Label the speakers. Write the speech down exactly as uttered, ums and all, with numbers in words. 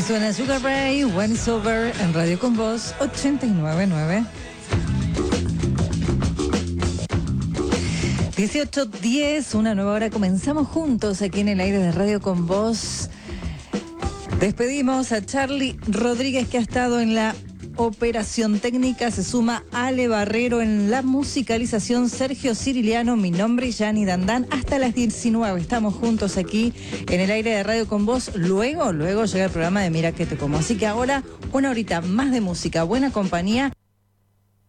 Speaker 1: Suena Sugar Ray, When It's Over, en Radio Con Vos, ochenta y nueve punto nueve. dieciocho diez, una nueva hora. Comenzamos juntos aquí en el aire de Radio Con Vos. Despedimos a Charlie Rodríguez, que ha estado en la operación técnica. Se suma Ale Barrero en la musicalización, Sergio Ciriliano, mi nombre es Yani Dandán. Hasta las diecinueve estamos juntos aquí en el aire de Radio Con Vos. Luego, luego llega el programa de Mira que te como. Así que ahora una horita más de música, buena compañía